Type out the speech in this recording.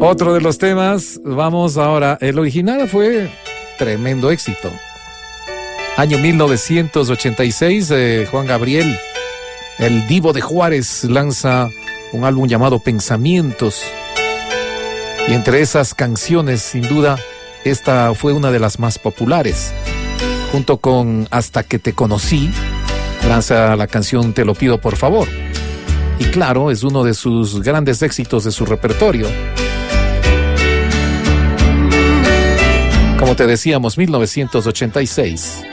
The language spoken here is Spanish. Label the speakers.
Speaker 1: Otro de los temas, vamos ahora. El original fue tremendo éxito. Año 1986, Juan Gabriel, el Divo de Juárez, lanza un álbum llamado Pensamientos. Y entre esas canciones, sin duda, esta fue una de las más populares. Junto con Hasta que te conocí, lanza la canción Te lo pido por favor. Y claro, es uno de sus grandes éxitos de su repertorio. Como te decíamos, 1986.